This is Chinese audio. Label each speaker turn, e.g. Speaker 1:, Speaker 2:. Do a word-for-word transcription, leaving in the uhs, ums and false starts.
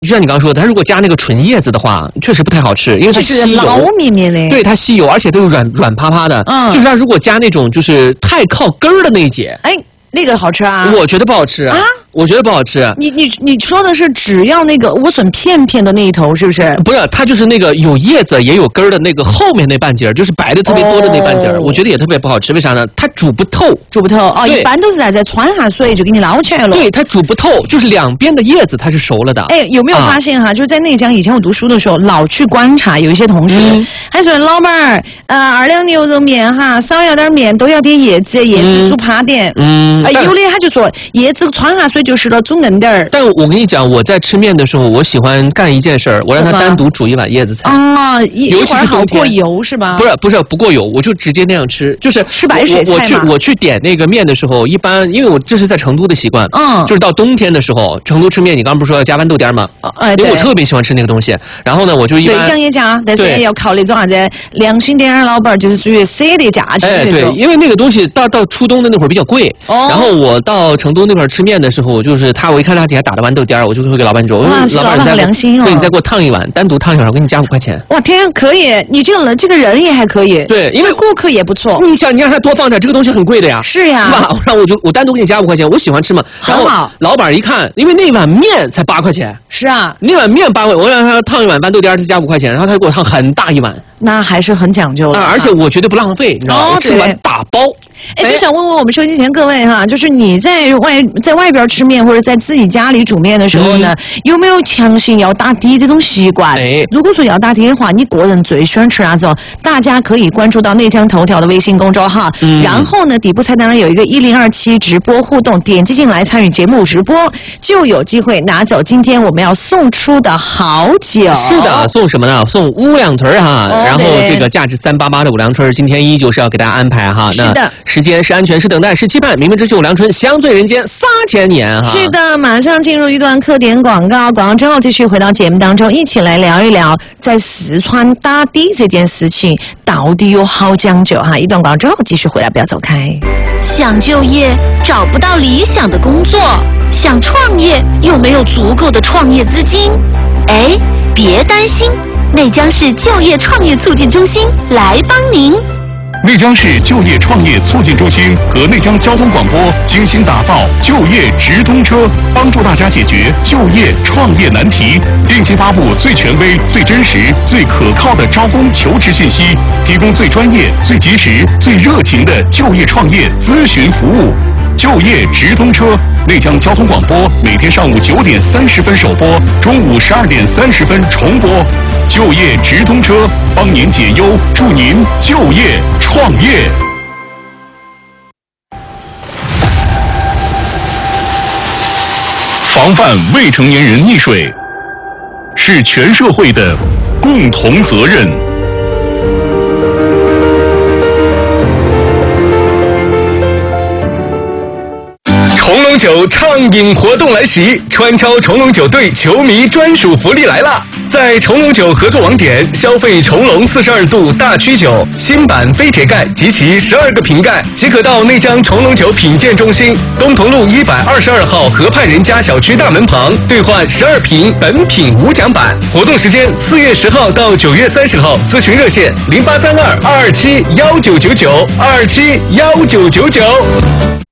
Speaker 1: 就像你刚刚说的，它如果加那个纯叶子的话，确实不太好吃，因为它吸油，
Speaker 2: 老绵绵的。
Speaker 1: 对，它吸油，而且都是软软趴趴的。嗯，就是它如果加那种就是太靠根儿的那一节，
Speaker 2: 哎，那个好吃啊？
Speaker 1: 我觉得不好吃啊。我觉得不好吃。
Speaker 2: 你你你说的是只要那个莴笋片片的那一头，是不是？
Speaker 1: 不是，它就是那个有叶子也有根儿的那个后面那半截，就是白的特别多的那半截，哦、我觉得也特别不好吃。为啥呢？它煮不透，
Speaker 2: 煮不透哦。一般都是在在穿下水就给你捞起来了。
Speaker 1: 对，它煮不透，就是两边的叶子它是熟了的。
Speaker 2: 哎，有没有发现哈？啊、就是在内江以前我读书的时候，老去观察有一些同学，嗯、还说老板儿，呃，二两牛肉面哈，少要点面，多要点叶子，叶子煮趴点。嗯，呃、有的他就说叶子穿下水就是了，煮硬。
Speaker 1: 但我跟你讲，我在吃面的时候，我喜欢干一件事儿，我让他单独煮一碗叶子菜
Speaker 2: 啊，
Speaker 1: 尤其是
Speaker 2: 好过油是吧？
Speaker 1: 不是不是不过油，我就直接那样吃，就是
Speaker 2: 吃白水菜
Speaker 1: 我我去我去点那个面的时候，一般因为我这是在成都的习惯，嗯，就是到冬天的时候，成都吃面，你刚刚不是说要加豌豆颠吗？哎，因为我特别喜欢吃那个东西。然后呢，我就一般
Speaker 2: 对酱也加，但是要靠那种啥子良心点儿老板，就是属于舍得价钱
Speaker 1: 哎，对，因为那个东西到到初冬的那会儿比较贵，哦，然后我到成都那边吃面的时候，就是他我一看他底下打的豌豆颠儿，我就会给老板说，我说老板你再
Speaker 2: 良心哦，
Speaker 1: 对你再给我烫一碗，单独烫一碗，我给你加五块钱。
Speaker 2: 哇天，可以，你这个这个人也还可以，
Speaker 1: 对，因为
Speaker 2: 顾客也不错。
Speaker 1: 你想，你让他多放点，这个东西很贵的呀。
Speaker 2: 是呀，
Speaker 1: 是吧？然后我就我单独给你加五块钱，我喜欢吃嘛。
Speaker 2: 很好。
Speaker 1: 老板一看，因为那碗面才八块钱。
Speaker 2: 是啊，
Speaker 1: 那碗面八块，我让他烫一碗豌豆颠，再加五块钱，然后他就给我烫很大一碗。
Speaker 2: 那还是很讲究的，
Speaker 1: 啊、而且我绝对不浪费，你知道吗？哦、我吃完打包。
Speaker 2: 哎，就想问问我们收机前各位哈，就是你在外在外边吃面或者在自己家里煮面的时候呢，嗯、有没有强行要打底这种习惯？哎，如果说要打底的话，你个人最喜欢吃哪种？大家可以关注到内江头条的微信公众号，嗯、然后呢，底部菜单呢有一个一零二七直播互动，点击进来参与节目直播，就有机会拿走今天我们要送出的好酒。
Speaker 1: 是的，送什么呢？送乌两屯哈，哦、然后这个价值三八八的五粮春，今天依旧是要给大家安排哈。
Speaker 2: 是的。
Speaker 1: 时间是安全，是等待，是期盼。明明之秀，良春相醉人间三千年哈。
Speaker 2: 是的，马上进入一段客点广告，广告之后继续回到节目当中，一起来聊一聊在四川打底这件事情到底有好讲究哈。一段广告之后继续回来，不要走开。
Speaker 3: 想就业找不到理想的工作，想创业又没有足够的创业资金，哎，别担心，内江市就业创业促进中心来帮您。
Speaker 4: 内江市就业创业促进中心和内江交通广播精心打造就业直通车，帮助大家解决就业创业难题，定期发布最权威、最真实、最可靠的招工求职信息，提供最专业、最及时、最热情的就业创业咨询服务。就业直通车，内江交通广播每天上午九点三十分首播，中午十二点三十分重播。就业直通车，帮您解忧，助您就业创业。防范未成年人溺水，是全社会的共同责任。
Speaker 5: 重龙酒畅饮活动来袭，川超重龙酒队球迷专属福利来了！在重龙酒合作网点消费重龙四十二度大曲酒新版非铁盖及其十二个瓶盖，即可到内江重龙酒品鉴中心东同路一百二十二号河畔人家小区大门旁兑换十二瓶本品无奖版。活动时间四月十号到九月三十号，咨询热线零八三二二二七幺九九九二二七幺九九九。